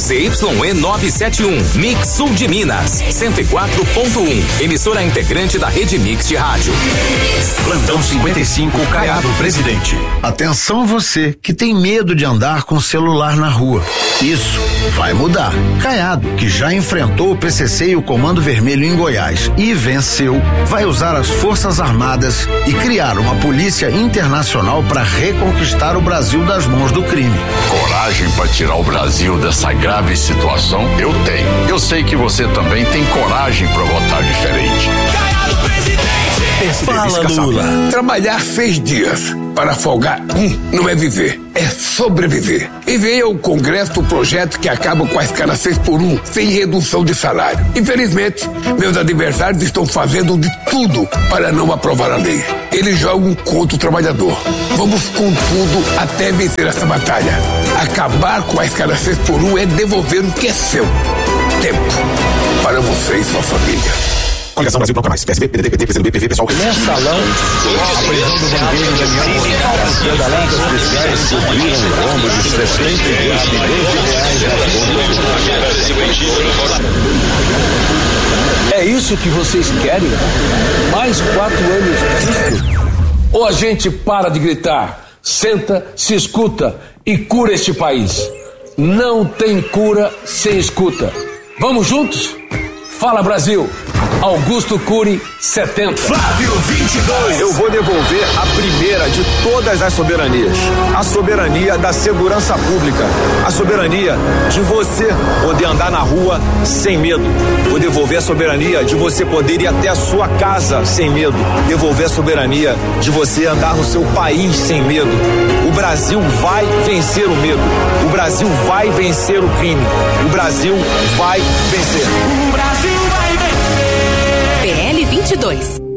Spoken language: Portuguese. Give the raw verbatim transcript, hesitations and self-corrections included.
Z Y E nove sete um, Mix Sul de Minas, cento e quatro ponto um. Emissora integrante da Rede Mix de rádio. Plantão cinquenta e cinco, Caiado Presidente. Atenção você que tem medo de andar com celular na rua. Isso vai mudar. Caiado, que já enfrentou o P C C e o Comando Vermelho em Goiás e venceu, vai usar as Forças Armadas e criar uma polícia internacional para reconquistar o Brasil das mãos do crime. Coragem para tirar o Brasil dessa grave situação, eu tenho. Eu sei que você também tem coragem para votar diferente. Caiado Presidente! Fala, Lula. Trabalhar seis dias para folgar um não é viver, é sobreviver. Enviei ao Congresso o projeto que acaba com a escala seis por um, sem redução de salário. Infelizmente, meus adversários estão fazendo de tudo para não aprovar a lei. Eles jogam contra o trabalhador. Vamos com tudo até vencer essa batalha. Acabar com a escala seis por um é devolver o que é seu. Tempo para você e sua família. Coligação Brasil Nunca Mais. P S B, P D T, P T, P C B, P V, pessoal. Mensalão, a prisão do banqueiro Daniel Gonçalves, escandaladas policiais cobriram o rombo de sessenta e dois milhões de reais. É isso que vocês querem? Mais quatro anos disso? Ou a gente para de gritar, senta, se escuta e cura este país? Não tem cura sem escuta. Vamos juntos? Fala, Brasil! Augusto Cury, setenta. Flávio vinte e dois. Eu vou devolver a primeira de todas as soberanias. A soberania da segurança pública. A soberania de você poder andar na rua sem medo. Vou devolver a soberania de você poder ir até a sua casa sem medo. Devolver a soberania de você andar no seu país sem medo. O Brasil vai vencer o medo. O Brasil vai vencer o crime. O Brasil vai vencer. O Brasil vai vencer. P L vinte e dois.